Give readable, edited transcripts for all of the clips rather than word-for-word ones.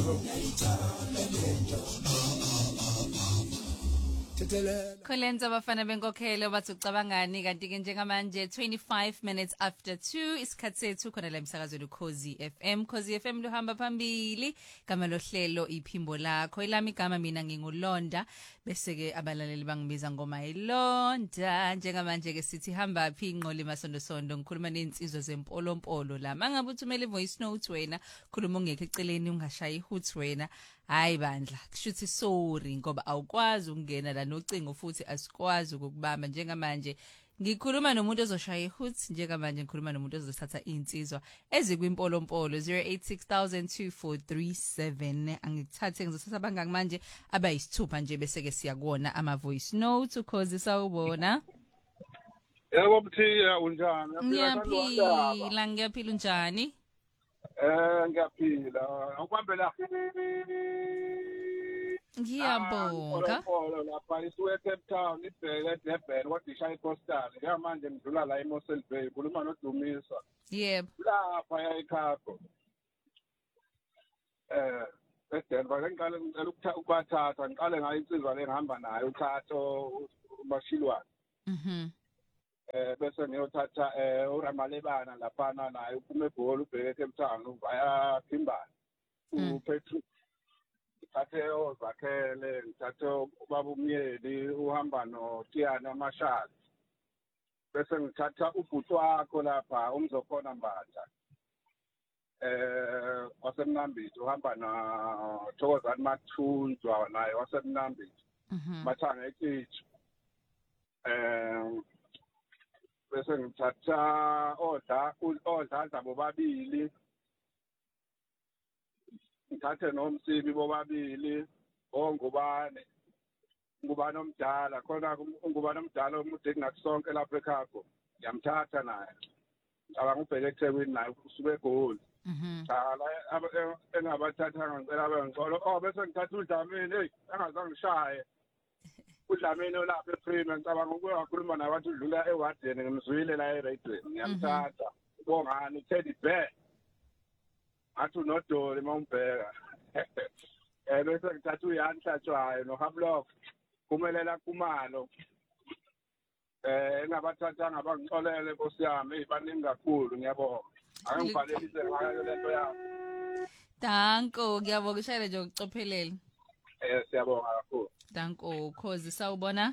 Kholenza bafana benkokhelo bathi ucabangani kanti ke njengamanje 25 minutes after 2 isikhathi sethu khona la emsakazweni Khosi FM. Khosi FM luhamba phambili gama lohlelo iphimbo lakho. Elami igama mina ngingulonda bese ke abalaleli bangibiza ngoma ilonda. Njengamanje ke sithi hamba phi inqoli masondo sondo ngikhuluma nensizwa zempolompolo la. Mangabe uthumele voice note wena khuluma ungekho eceleni ungashayi ihoot wena. Hayi bandla kushuthi sorry ngoba awukwazi ukungena la nocingo futhi asikwazi ukubamba njengamanje ngikhuluma nomuntu ozoshaya ihoot njengamanje ngikhuluma nomuntu ozothatha insizwa ezikwimpolompolo 08602437 angithathe ngizothatha abangaki manje abayisithupha nje bese ke siyakubona ama voice notes ukhozi sawubona. Yebo Mthiya unjani? Ngiyaphila unjani? Ngiyaphila. Ukwambe la. Ngiyabonga. Lapha isuke Cape Town ibheke eDurban kodwa ishaya ipostal. Njengamanje ngidlula la eMosel Bay khuluma noDumisa. Yebo. Lapha eKhago. Edenver ngiqale ngicela ukubathatha ngiqale ngayo insizwa lengihamba nayo uThatho uMashilwane. Bese ngiyothatha uRamalebana laphana naye uphume eGoli ubheke Cape Town via Kimberley uPetru ngithathe ozakhele ngithathe ubaba umyeni uhamba noTiyana Mashali bese ngithatha ubhuti wakho lapha umzokhona Mbatha wasemnambithi uhamba na Thokozani Mathunzwa naye wasemnambithi Mathanga eKitchen bese ngithatha odla bobabili ngithathe nomsibi bobabili ongubane omdala khona ungubane omdala umude kungakusonke lapha ekhakho ngiyamthatha naye abangubheke eThekwini naye usuke eGoli la engabathathanga ngicela bengicolo bese ngithatha uDlamini hey angazangishaye uDlamini olapha ePremier ngicabanga ukuyakhuluma nabantu udlula eWardeni ngimzwile la eRadweni ngiyamthatha ubongani Teddy Bear athi unodoli mawumbheka bese ngithatha uYani Hlatshwayo noHablock kumelela kumalo engabathathanga bangicolele Nkosi yami baningi kakhulu ngiyabonga angibhalelise ngayo lento yami. Danko ngiyabonga ushayele nje ukucophelela. Siyabonga kakhulu. Danko Khosi sawubona.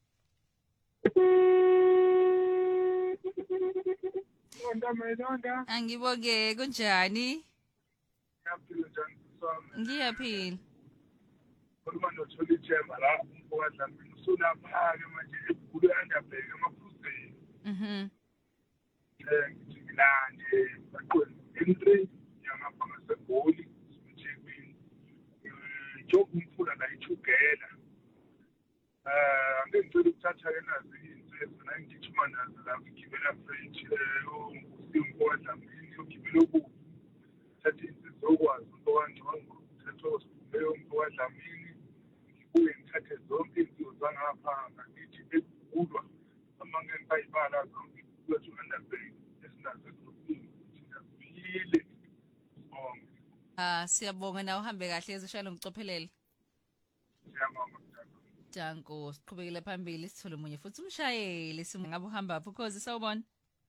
Londa. Angibonge kunjani? Ngiyaphila njani sami? Ngiyaphila. Khuluma noThuli Themba la umfowethu wami usulapha ke manje eGoli andabheke emaphuzeni. Ngilande baqonde entry yamapha ngaseGoli eThekwini. Job umfula la iThugela. Ngicela ukuthatha ke nazi insizwa la ngithuma nazo la ngigibela freight umfowethu wami ngiyogibela okubi. Thatha insizwa okwazi ukongqongo thatha leyo umfowethu wami ngibuye ngithathe zonke izinto zangapha ngakithi ekulwa amange ngayibala zonke kwethu andabheke esinazo egrupini sinaphile siyabonga na uhambe kahle ezoshayela ngicophelele. Siyabonga. Danko siqhubekele phambili sithole umunye futhi umshayeli singabe uhamba apho Khosi sawubona.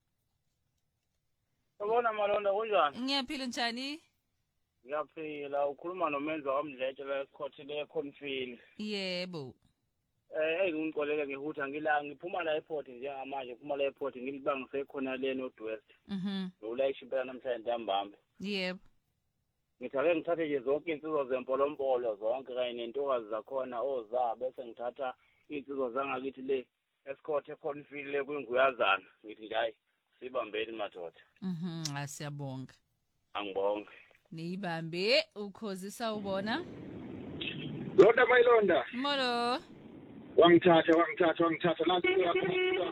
Sawubona Malonda kunjani? Ngiyaphila njani? Ngiyaphila ukhuluma noMenzo wamdletshe la esikhothi le Cornfield. Yebo. Ngicoleke ngihutha ngiphuma la airport njengamanje ngiphuma la airport ngilibangise khona le North West. Lo ishipela namhlanje ntambama. Yebo. Ngithathe nje zonke insizwa zempolompolo zonke kanye nentokazi zakhona oza bese ngithatha insizwa zangakithi le escort eConfield le kwinguyazana ngithi hayi sibambeni madoda. Siyabonga. Angibonge. Niyibambe Ukhozi sawubona. Londa mayilonda. Molo. Wangithatha nathi yakho.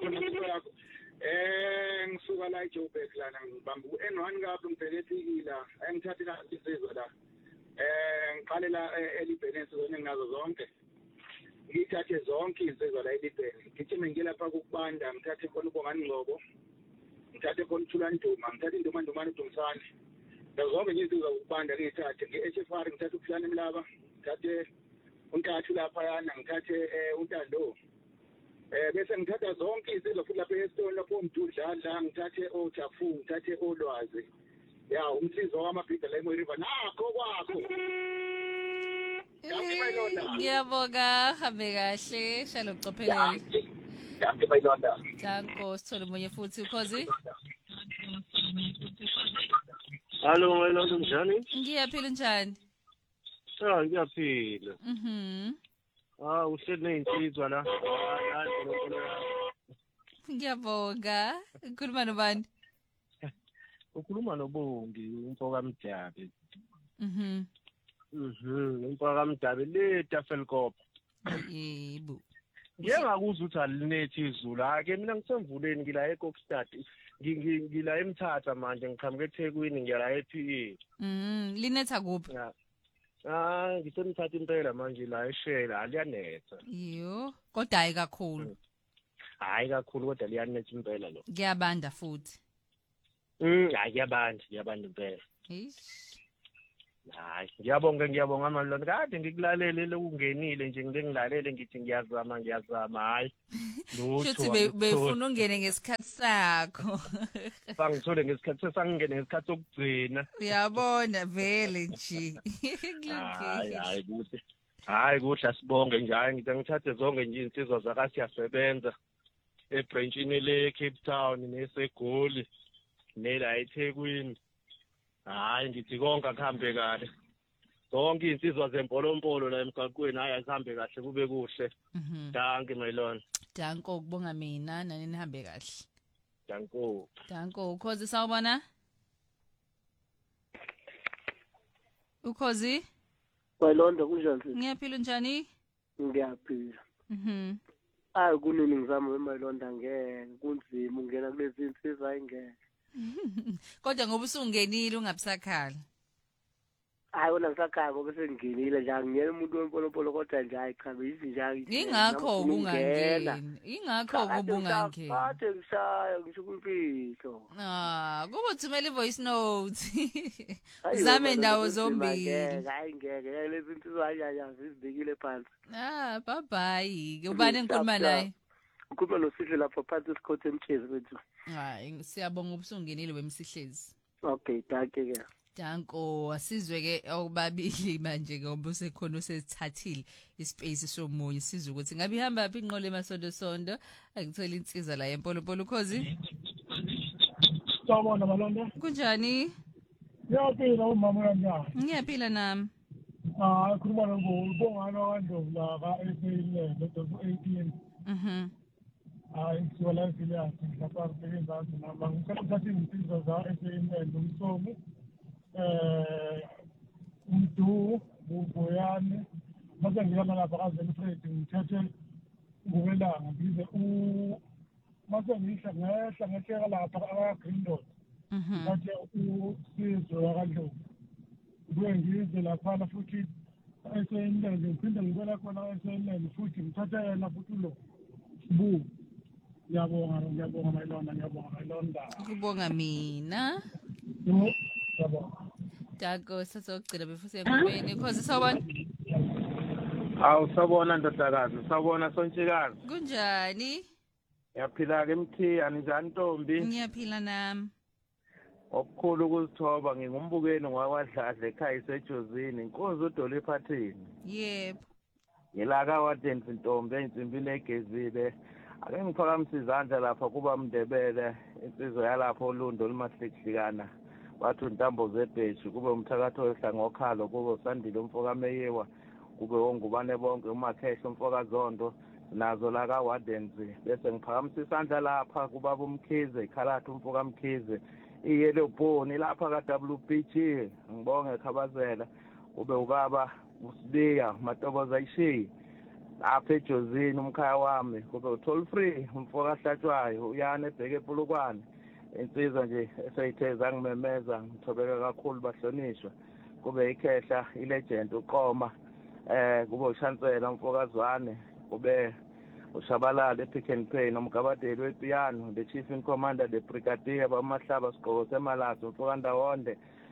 Ngisuka la eJoburg lana ngibamba uN1 kabi ngibheke eTikila engithathe la insizwa la ngiqale la eLibenesi zona nginazo zonke ngithathe zonke insizwa la eLibeni ngithime ngilapha kubanda ngithathe khona ubongani Ngcobo ngithathe khona uThulani Duma ngithathe Indumandumane uDumsane zonke nje insizwa ukubanda ngithathe nge-HFR ngithathe uPhilani Mlaba ngithathe uNtathu laphayana ngithathe uNtando bese ngithatha zonke insizwa futhi lapha eStone lapho uMdudladla ngithathe oJafu ngithathe oLwazi ya umsizwa wamabhida la eMoriva nakho kwakho ngiyabonga hambe kahle shalo ucophelele yapi bayilonda Danko sithole umunye futhi ukhozi Hallo Mayilonda njani ngiyaphila njani ngiyaphila uhleli nezinsizwa la ngiyabonga ukhuluma nobani ukhuluma noBongi umfoka Mjabe umfoka kaMjabe le Tafelkop yebo ngiyakuzwa ukuthi alinethi izulu ake mina ngisemvuleni ngila eKokstad ngila eMthatha manje ngiqhamuke eThekwini ngiyala ePE linetha kuphi ngisemthatha impela manje la eShela aliyanetha yo kodwa hayi kakhulu kodwa liyanetha impela lo ngiyabanda futhi hayi yabanda impela hayi ngiyabonga Malona kade ngikulalele lokungenile nje ngilengilalele ngithi ngiyazama hayi futhi befuna ungene ngesikhathi sakho bangithole ngesikhathi sangene ngesikhathi sokugcina uyabona vele nje hayi kuhle asibonge nje hayi ngithathe zonke nje insizwa zakasiyasebenza ebranchini le Cape Town neseGoli nela eThekwini hayi ngithi konke akuhambe kahle zonke insizwa zempolompolo la emgaqweni hayi asihambe kahle kube kuhle danke Mayilona danko ukubonga mina nani nihambe kahle danko ukhozi sawubona ukhozi Mayilonda kunjani ngiyaphila njani ngiyaphila kunini ngizama Mayilonda ngeke kunzima ungena kulezi insizwa ayingeke kodwa ngoba usungenile ungabusakhala hayi wena ngisakhaya ngoba sengingenile nje angiyena umuntu wempolopolo kodwa nje hayi cha bizi nje ingakho ubungangeni bathe ngishaya ngisho kumpilo kuba uthumela ivoice note zame ndawo zombili hayi ngeke lezi insizwa ayayazi izibekile phansi bye bye ubani engikhuluma naye ukhuluma noSihle lapha phansi esikhothi emtshezi wethu hayi siyabonga ubusungenile wemsihlezi okay danke ke danko asizwe ke okubabili manje ngoba usekhona usesithathile ispace somunye sizwe ukuthi ngabe ihamba phi inqole emasonto akuthola insizwa la empolopolo ukhozi sawubona Malonda kunjani ngiyaphila umama kanjani ngiyaphila nami khuluma ngobongana kaNdlovu la ka-18 18 siwala siliyathi lapha kusebenzayo nami ngicela ukuthatha izinsizwa za-SANL umsomi umdu uBoyane mase ngiyama lapha kaZenfred ngithathe ngokwelanga ngize mase ngehla ngehleka lapha aka-Green Dot ngithathe uSizwe kaNdlovu kuye ngize laphana futhi SANL ngiphinde ngibona khona SANL futhi ngithatha yena futhi lo bu ngiyabonga Mayilonda kubonga mina yabonga Danko sasogcina befuthi engqubeni khozi sawubona sawubona ndodakazi sawubona Sontshikazi kunjani yaphila ke Mthiya njani Ntombi ngiyaphila nami okukhulu ukuzithoba ngingumbukeni ngwakwadladla ekhaya isejozini inkonzo uDolly Phathini yebo ngilaka Wardens Ntombi ensimbini egezile ake ngiphakamisa izandla lapha kuba Mndebele insizwa yalapha uLundo olumahlekhlekana bathu intambo zebheshi kube umthakatho wehlanga okhalo kube usandile umfoka Meyewa kube ongubane bonke uMakhehla umfoka Zondo nazo la ka Wardens bese ngiphakamisa isandla lapha kuba uMkhize ikhalatha umfoka Mkhize iyelo bhoni lapha ka WPG ngibonge Khabazela kube ubaba uSibiya Matoboza ishiyi lapha ejozini umkhaya wami kube uToll Free umfoka Hlatshwayo uyana ebheke ePulukwane insizwa nje esayitheza ngimemeza ngithobeka kakhulu bahlonishwa kube ikhehla ilegend uqoma kube uShansela umfokazwane kube uShabalala ePick n Pay nomgabadeli wepiano the chief in commander the brigadier bamahlaba siqoko semalasi umfoka Ndawonde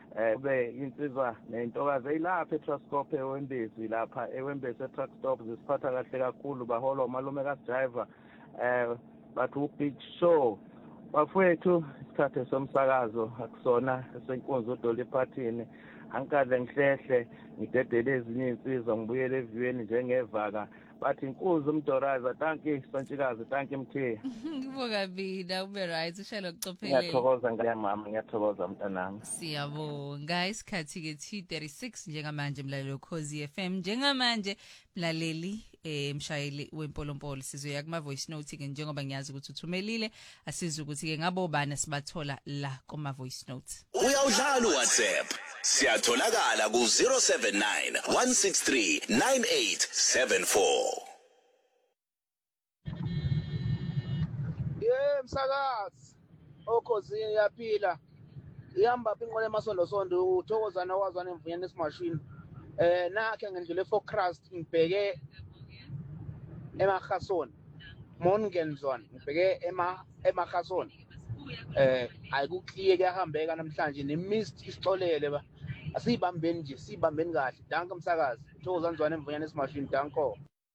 be insizwa nentokazi eyilapha eTranscorp eWembezi lapha eWembezi eTruck stop zisiphatha kahle kakhulu baholo malume kaDriver bathi uBig Show bafowethu isikhathi somsakazo akusona esenkonzo uDolly Parton angikaze ngihlehle ngidedele ezinye insizwa ngibuyele eviweni njengevaka bathi inkuzi umdoraza thank you Sontshikazi thank you Mthiya Ngibonga mina ube right ushayela ucophelele ngiyathokoza ngiyamama ngiyathokoza mntanami siyabonga isikhathi ke 2:36 njengamanje mlaleli Ukhozi FM njengamanje mlaleli mshayeli wempolompolo sizoya kuma voice note ke njengoba ngiyazi ukuthi uthumelile asiza ukuthi ke ngabo bana sibathola la kuma voice notes uyawudlala uWhatsApp siyatholakala ku 079 163 9874 msakazi okhosini yaphila ihamba inqole emasondo uthokozana wazana emvunyeni esimashini nakhe ngendlela eForcrest ngibheke eMahasoni Mongenzon ngibheke eMahasoni ayikukliye kuyahambeka namhlanje nemist isixolele ba asibambeni nje sibambeni kahle danke msakazi uthokozana zwana emvunyeni esimashini danko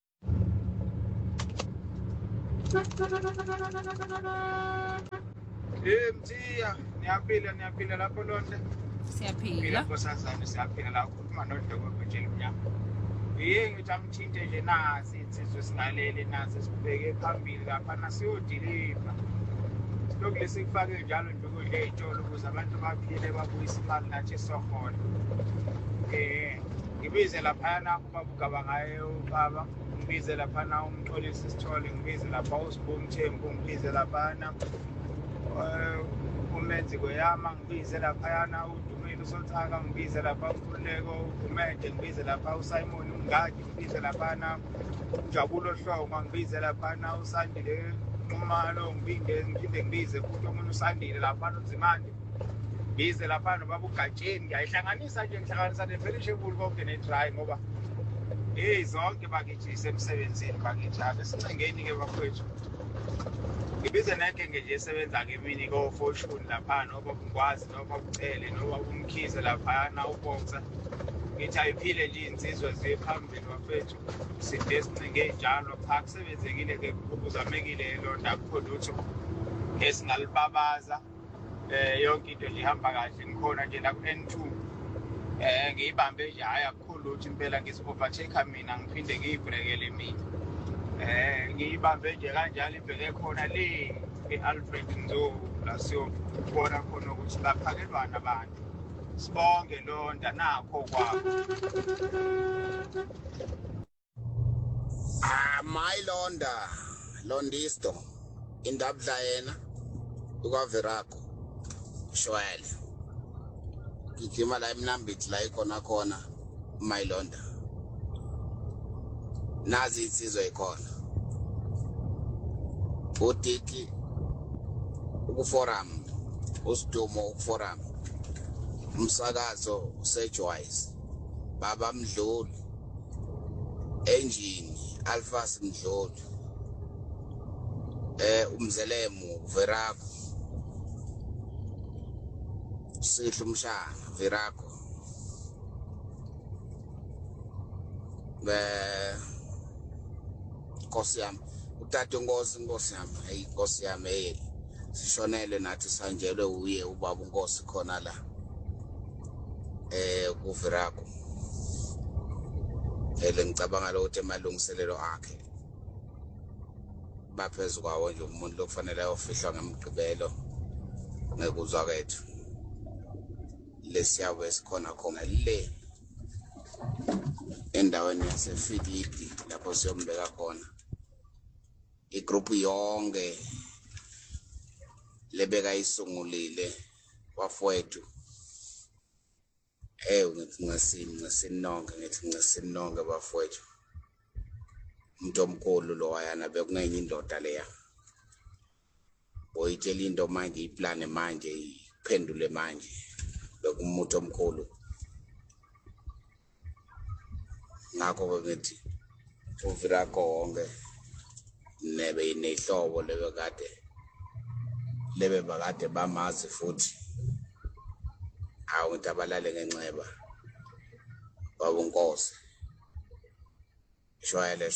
Mthiya niyaphila lapho lonke siyaphila nkosazana siyaphila la ukhuluma nodoko betshela umnyama ngithi amthinte nje nasi insizwe singalele nasi sibheke phambili lapha nasiyodiliva lokhu lesikufake njalo nje ukudla ezitolo ukuze abantu baphile babuyise imali nathi sokhona ngibize lapha na ubabugaba ngayo baba ngibize lapha na umxolisi sithole ngibize lapha uSibonga Thembu ngibize lapha na umenzi kweyama ngibize lapha yana uDumile uSothaka ngibize lapha uFuleko uMede ngibize lapha uSimon Mngadi ngibize lapha na uJabulo Hlongwa ngibize lapha na uSandile Nxumalo ngiphinde ngibize futhi umuntu uSandile lapha uZimande ngibize lapha nobaba uGatsheni ngiyayihlanganisa nje ngihlanganisa neperishable konke netry ngoba zonke bakithise emsebenzini bakithaka sicengeni ke bafowethu ngibize neke nje esebenza ke mini ko fortune lapha noba ngikwazi noba ucele noba umkhize lapha na uboxa ngithi ayiphile nje insizwe ziphambili bafethu sidesicenge njalo cha kusebenzekile ke ukuzamekile londa akukho lutho esingalibabaza yonke into nje ihamba kahle ngikhona nje la ku N2 ngiyibambe nje hayi akukho lutho impela ngisi-overtake mina ngiphinde ngiyibrekele mina ngiyibambe nje kanjalo ibheke khona le eAlfred Nzo la siyobona khona ukuthi baphakelwana abantu sibonge londa nakho kwabo my Londisto indabla yena ukaVerako shwele ngigima la emnambithi la ikhona my Londa nazi insizwe ikhona utiki ukuforum usidumo ukuforum umsakazo useJoyce baba Mdluli engine Alphas Mdluli umzelemu Verako Sihlu Mshana Verako Nkosi yami utata Nkosi yami hey Nkosi yami hey sishonele nathi sanjelwe uye ubaba uNkosi khona la kuVerako ngicabanga ukuthi emalungiselelo akhe baphezulu kwawo nje umuntu lokufanele ayofihlwa ngemgqibelo ngekuzwa kwethu lesiyawe sikhona le endaweni yaseFilidi lapho siyombeka khona igroup yonke lebeka isungulile wafowethu ngithi bafowethu umuntu omkhulu lo wayana bekungenye indoda leya oyitshela into manje iplane manje iphendule manje bekumuntu omkhulu ngakho ngithi uVerako wonke nebe inehlobo lebe bakade bamazi futhi hawu ngithi abalale ngenxeba baba uNkosi shwele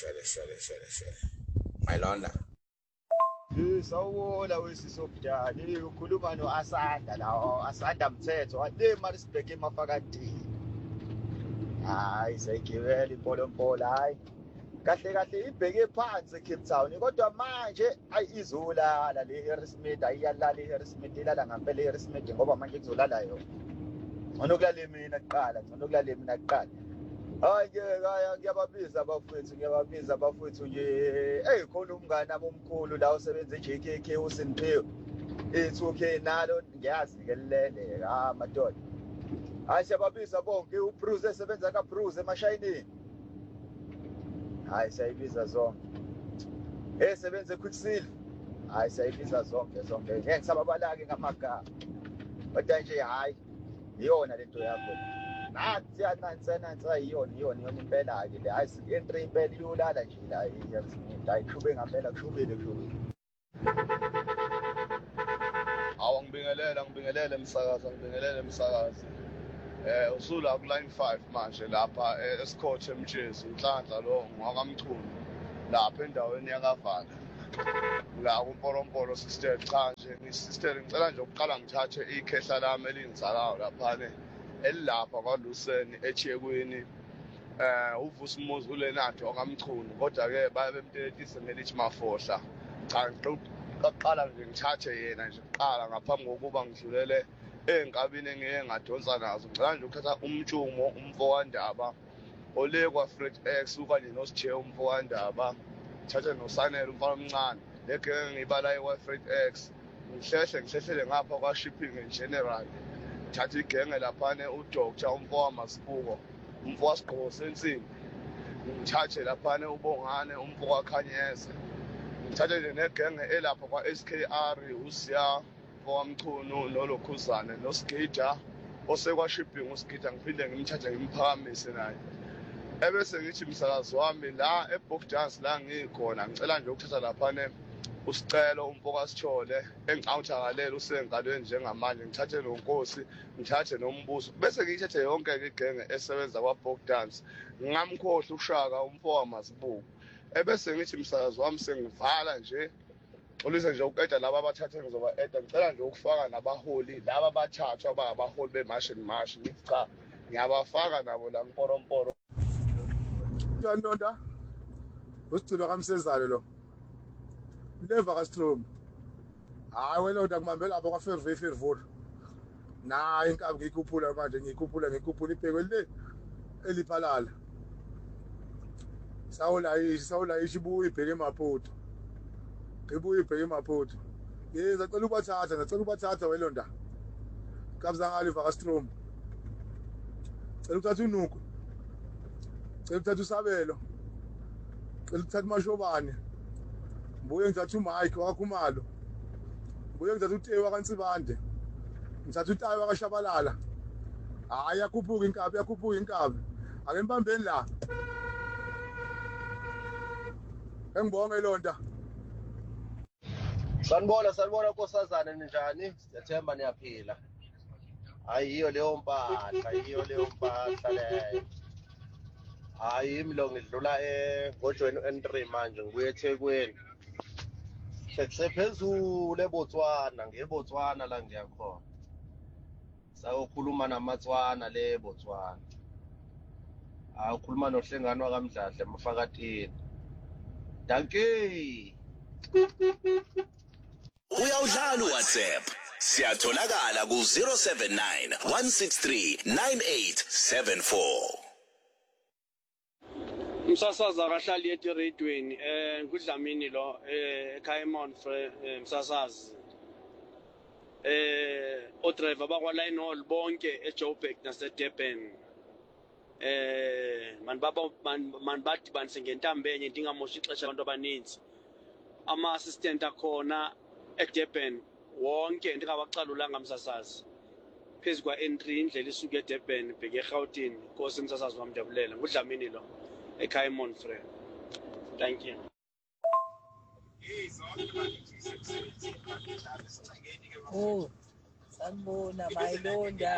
mayilonda sawubona wesisobudala ukhuluma noAsanda lawo Asanda Mthetho wale Maritzburg emafakadini hayi sayigibela impolompolo hayi kahle ibheke phansi Cape Town kodwa manje izolala le Harrismith ayiyalala iHarrismith ilala ngempela iHarrismith ngoba manje kuzolala yona ngonokulale mina kuqala hayi ngiyababiza abafowethu nje khona umngane omkhulu la osebenza eJKK uSinphiwe i2K nalo ngiyazi ke lele madoda hayi siyababiza bonke uBruce esebenza kaBruce emashayinini hayi sayibiza zonke esebenza eQuicksilver hayi sayibiza zonke ngeke ngisababalake ngamagama kodwa nje hayi iyona lento yakho nathi yanansa iyona impela ke le hayi entry impela iyolala nje la ayiqhube ngempela kushubile awu ngibingelele umsakazi usula ku line 5 manje lapha eScotch eMjezi inhlanhla lo ngwakamchunu lapha endaweni yakavala la kumporomporo sister cha nje ngisister ngicela nje ukuqala ngithathe ikhehla lami elingizalayo lapha elapha kwaLuseni eChekwini uVusumuzi uLeonard wakamchunu kodwa ke babemteletise ngelithi Mafohla cha ngicela nje ngithathe yena nje kuqala ngaphambi kokuba ngidlulele enkabini engeke ngadonsa nazo ngicela nje ukuthatha umtshumo umfowandaba olekwa Fred X ukanye noSithe umfowandaba thathe noSanele umfana omncane legenge ngibala eFred X ngihlehle ngapha kwa shipping in general thatha igenge laphane uDr umfowamasibuko umfowasiqho sensimbi ngithathe laphane ubongane umfowakhanyeze ngithathe nje negenge elapha kwa SKR uSiya wamchunu nolokhuzane noSgida osekwa shipping uSgida ngiphinde ngimthathe ngimphakamise naye ebese ngithi umsakazi wami la eBookdance la ngikhona ngicela nje ukuthatha laphane usicelo umfokasithole engicawuthakalela usengalweni njengamanje ngithathe noNkosi ngithathe nombuso bese ngithathe yonke igenge esebenza kwaBookdance ngamkhohle uShaka umfowamasibuko ebese ngithi umsakazi wami sengivala nje ulise nje uqeda laba abathathe ngizoba eda ngicela nje ukufaka nabaholi laba abathathwa abaholi bemarch ngithi cha ngiyabafaka nabo la mporomporo Nonda usicilo kaMsezane lo Neva kaStrom hayi wena udakumambe lapha kwaFervefurvur na inkabi ngikhuphula manje ngikhuphula ibhekwe le eliphalala sawula ishibuya ibheke eMaputo ibuye ibheke eMaputo yeza ngicela ubathatha welonda kabza ngali vaKaStrom cela ukuthatha uNuku cela ukuthatha uSabelo cela ukuthatha uMashobane mbuye ngithatha uMike wakaKhumalo mbuye ngithatha uTewa kaNsibande ngithatha uTayo wakaShabalala hayi yakhuphuka inkabi ake nibambeni la engibonge ilonda sanibona nkosazana ninjani siyathemba niyaphila ayiyo leyo mpahla leyo hayi imlo ngidlula ngojweni N3 manje ngibuye eThekwini sephezulu eBotswana ngeBotswana la ngiyakhona sayokhuluma namatswana le Botswana ukhuluma nohlengano wakamdladla emafakatini danke Uyawudlala uWhatsApp. Siyatholakala ku 079 163 9874. Umsasaza akahlali eRadweni ngudlamini lo eKhaimon umsasazi odriver bakwa Line Hall bonke eJoburg naseDurban man badibanise ngentambenye ndingamoshi ixesha abantu abaninzi ama assistant akhona eDurban wonke ndingabacalulanga msasazi phezu kwa N3 indlela isuka eDurban bheke eGauteng Nkosi msasazi wamjabulela ngudlamini lo eKhaimon friend thank you sanibona mayilonda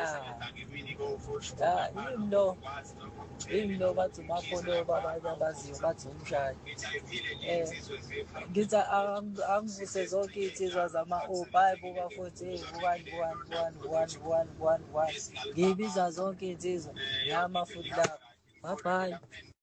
imlo bathi umafolo babantu abaziyo bathi umshaya ngithi angivuse zonke iy'nsizwa zama-Bible bafothe one ngiyibiza zonke iy'nsizwa ngama-food lapha bye-bye.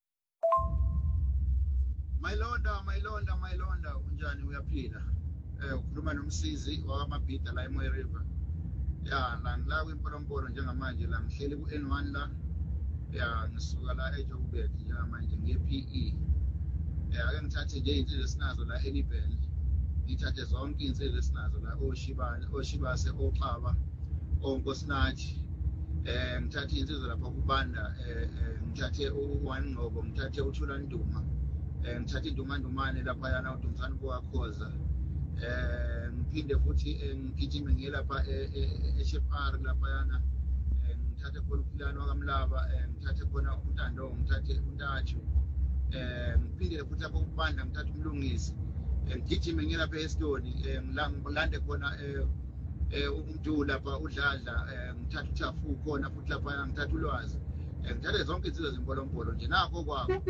Mayilonda unjani uyaphila? Ukhuluma nomsizi wakamabhida la eMoy River. Ya la ngila kwimpolompolo njengamanje la ngihleli ku-N1 la. Ya ngisuka la eJoburg njengamanje nge-PE. Ake ngithathe nje iy'nsizwa esinazo la eLibele. Ngithathe zonke iy'nsizwa esinazo la oShibase, oXaba, oNkosinathi. Ngithathe iy'nsizwa lapha kuBanda, ngithathe u-One Ngcobo, ngithathe uThula Nduma. Ngithathe indumandumane laphayana uDumzane Bowakhoza. Ngiphinde futhi ngigijime ngiye lapha eShepari laphayana. Ngithathe khona uPhilani wakamlaba, ngithathe khona uNtando, ngithathe uNtatshu. Ngiphinde futhi lapho kuBanda ngithathe umlungisi. Ngigijime ngiye lapha eStoni, ngilande khona umuntu lapha uDladla, ngithathe uThafu khona futhi laphayana ngithathe uLwazi. Ngithathe zonke izizwe zempolompolo nje nakho kwabo.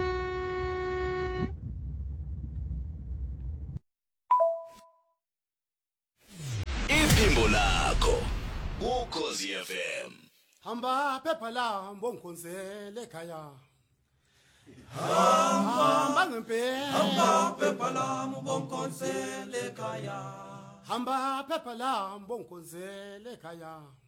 Iphimbo lakho Ukhozi FM. Hamba phepha la mbonkonzele ekhaya. Hamba ngempela. Hamba phepha la mbonkonzele ekhaya. Hamba phepha la mbonkonzele ekhaya.